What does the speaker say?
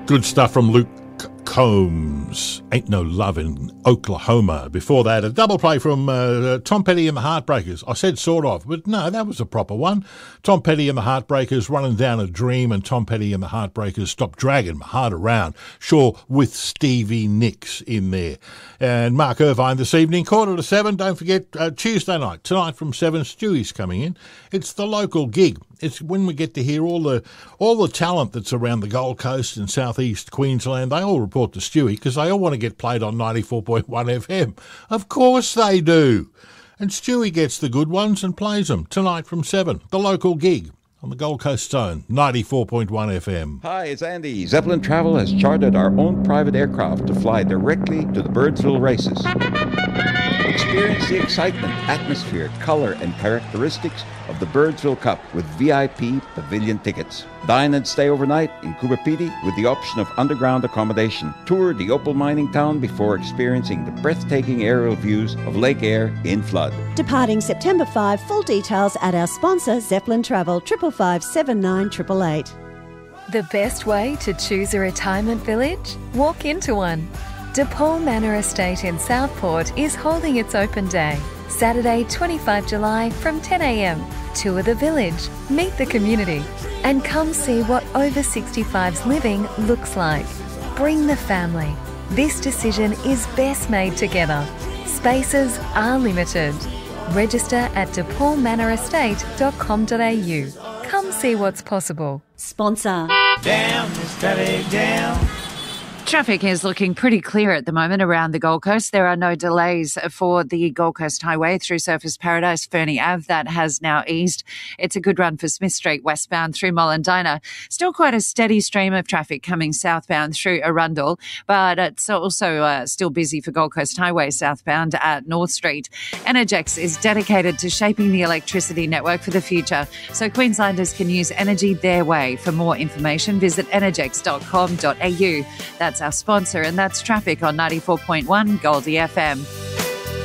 Good stuff from Luke Combs. Ain't No Love in Oklahoma. Before that, a double play from Tom Petty and the Heartbreakers. I said sort of, but no, that was a proper one. Tom Petty and the Heartbreakers, Running Down a Dream, and Tom Petty and the Heartbreakers, Stop Dragging My Heart Around. Sure, with Stevie Nicks in there. And Mark Irvine this evening, 6:45. Don't forget, Tuesday night, tonight from 7, Stewie's coming in. It's the local gig. It's when we get to hear all the talent that's around the Gold Coast and southeast Queensland. They all report to Stewie because they all want to get played on 94.1 FM. Of course they do. And Stewie gets the good ones and plays them tonight from 7. The local gig on the Gold Coast Zone, 94.1 FM. Hi, it's Andy. Zeppelin Travel has chartered our own private aircraft to fly directly to the Birdsville races. Experience the excitement, atmosphere, colour and characteristics of the Birdsville Cup with VIP pavilion tickets. Dine and stay overnight in Coober Pedy with the option of underground accommodation. Tour the opal mining town before experiencing the breathtaking aerial views of Lake Eyre in flood. Departing September 5, full details at our sponsor Zeppelin Travel, 555 79 888. The best way to choose a retirement village? Walk into one. DePaul Manor Estate in Southport is holding its open day, Saturday 25 July from 10 a.m. Tour the village, meet the community, and come see what over 65s living looks like. Bring the family. This decision is best made together. Spaces are limited. Register at depaulmanorestate.com.au. Come see what's possible. Sponsor. Down, Miss Traffic, down. Traffic is looking pretty clear at the moment around the Gold Coast. There are no delays for the Gold Coast Highway through Surfers Paradise, Fernie Ave. That has now eased. It's a good run for Smith Street westbound through Mollendina. Still quite a steady stream of traffic coming southbound through Arundel, but it's also still busy for Gold Coast Highway southbound at North Street. Energex is dedicated to shaping the electricity network for the future, so Queenslanders can use energy their way. For more information, visit energex.com.au. That's our sponsor, and that's traffic on 94.1 Goldie FM.